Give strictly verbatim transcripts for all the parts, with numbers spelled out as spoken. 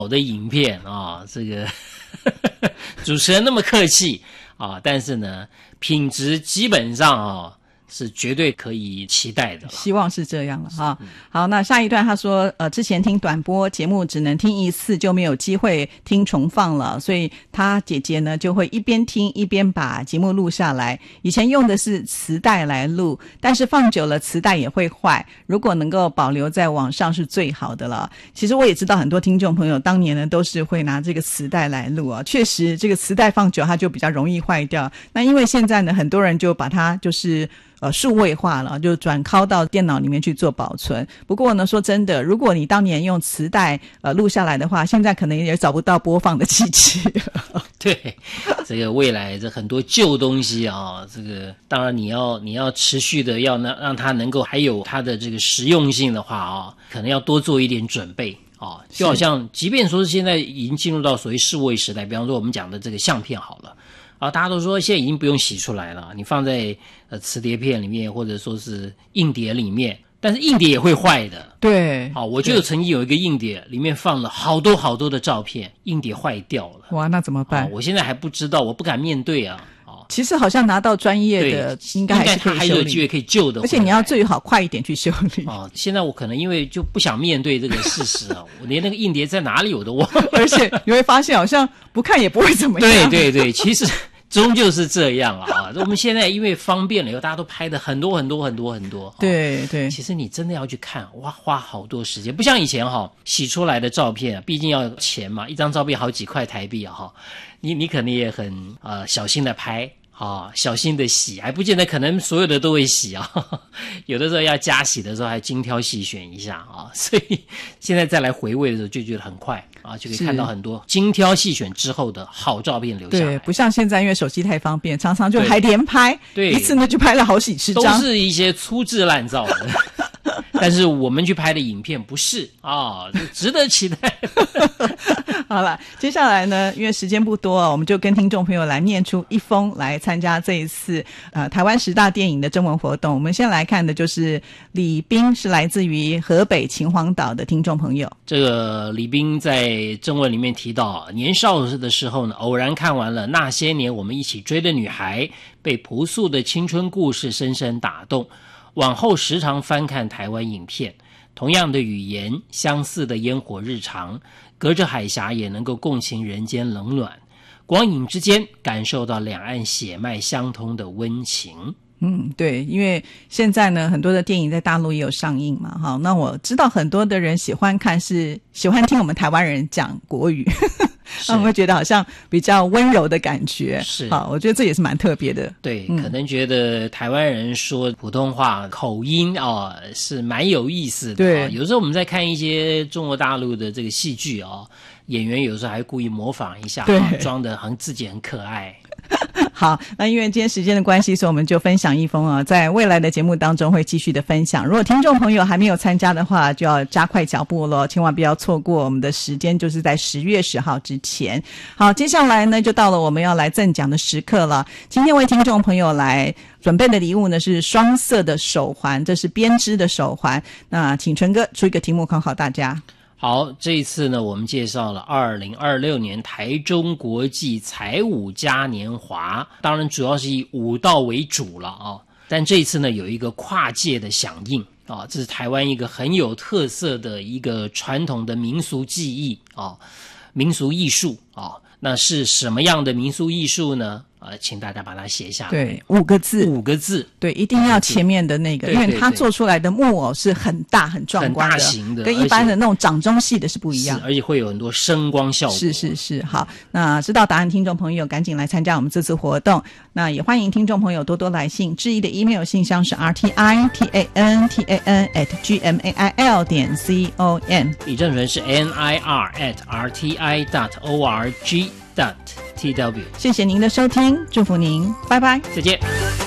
好的影片啊，这个主持人那么客气啊，但是呢，品质基本上啊是绝对可以期待的， 希望是这样了哈。嗯、好，那下一段他说，呃，之前听短波节目只能听一次，就没有机会听重放了，所以他姐姐呢就会一边听一边把节目录下来。以前用的是磁带来录，但是放久了磁带也会坏，如果能够保留在网上是最好的了。其实我也知道很多听众朋友当年呢都是会拿这个磁带来录啊，确实这个磁带放久它就比较容易坏掉。那因为现在呢很多人就把它就是呃，数位化了，就转拷到电脑里面去做保存。不过呢，说真的，如果你当年用磁带呃录下来的话，现在可能也找不到播放的机器。 对，这个未来这很多旧东西啊，这个当然你要你要持续的要让让它能够还有它的这个实用性的话啊，可能要多做一点准备啊。就好像，即便说是现在已经进入到所谓数位时代，比方说我们讲的这个相片好了。啊，大家都说现在已经不用洗出来了，你放在呃磁碟片里面，或者说是硬碟里面，但是硬碟也会坏的。 对， 好，我就曾经有一个硬碟，里面放了好多好多的照片，硬碟坏掉了。 哇，那怎么办？ 啊、我现在还不知道，我不敢面对啊。啊， 其实好像拿到专业的，应该还是可以修理， 应该还有机会可以救的。 而且你要最好快一点去修理。 啊，现在我可能因为就不想面对这个事实啊，我连那个硬碟在哪里我都忘了。 而且你会发现，好像不看也不会怎么样。 对对对，其实。终究是这样了啊！我们现在因为方便了以后，大家都拍的很多很多很多很多。 对对， 其实你真的要去看，哇，花好多时间，不像以前哈，洗出来的照片，毕竟要钱嘛，一张照片好几块台币啊哈，你你可能也很呃小心的拍。啊，小心的洗，还不见得可能所有的都会洗啊，呵呵，有的时候要加洗的时候还精挑细选一下啊，所以现在再来回味的时候就觉得很快啊，就可以看到很多精挑细选之后的好照片留下来。 对，不像现在因为手机太方便，常常就还连拍，对，一次呢就拍了好几十张， 都是一些粗制滥造的。但是我们去拍的影片不是啊，值得期待。 好了，接下来呢，因为时间不多，我们就跟听众朋友来念出一封来参加这一次呃台湾十大电影的征文活动。我们先来看的就是李斌，是来自于河北秦皇岛的听众朋友。 这个李斌在征文里面提到，年少的时候呢，偶然看完了《那些年我们一起追的女孩》，被朴素的青春故事深深打动。往后时常翻看台湾影片，同样的语言，相似的烟火日常，隔着海峡也能够共情人间冷暖，光影之间感受到两岸血脉相通的温情。 嗯，对，因为现在呢，很多的电影在大陆也有上映嘛，哈。那我知道很多的人喜欢看，是喜欢听我们台湾人讲国语，他们会觉得好像比较温柔的感觉。 是， 好，我觉得这也是蛮特别的。 对， 嗯、 可能觉得台湾人说普通话口音啊、哦、是蛮有意思的。 对、 哦，有时候我们在看一些中国大陆的这个戏剧啊、哦，演员有时候还故意模仿一下， 对， 哦、装得好像自己很可爱。 好，那因为今天时间的关系，所以我们就分享一封啊，在未来的节目当中会继续的分享。如果听众朋友还没有参加的话，就要加快脚步咯，千万不要错过我们的时间，就是在十月十号之前。好，接下来呢，就到了我们要来赠奖的时刻了。今天为听众朋友来准备的礼物呢是双色的手环，这是编织的手环。那请纯哥出一个题目考考大家。 好，这一次呢，我们介绍了二零二六年台中国际彩舞嘉年华，当然主要是以舞蹈为主了啊。但这一次呢，有一个跨界的响应啊，这是台湾一个很有特色的一个传统的民俗技艺啊，民俗艺术啊。那是什么样的民俗艺术呢？呃，请大家把它写下来。 对，五个字， 五个字， 对，一定要前面的那个， 对对对， 因为它做出来的木偶是很大很壮观的， 很大型的， 跟一般的那种掌中戏的是不一样， 而且会有很多声光效果。 是是是，好，那知道答案听众朋友赶紧来参加我们这次活动。那也欢迎听众朋友多多来信，质疑的 email 信箱是 r t i t a n t a n at g m a i l 点 c o m， 李正淳是 n i r at r t i dot o r g dot t w。 谢谢您的收听，祝福您，拜拜， 再见。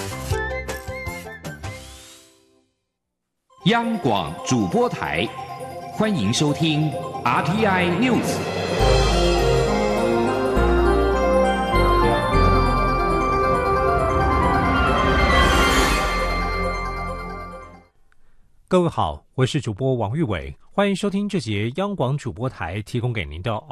央广主播台，欢迎收听 R T I News。 各位好，我是主播王玉伟， 欢迎收听这节央广主播台提供给您的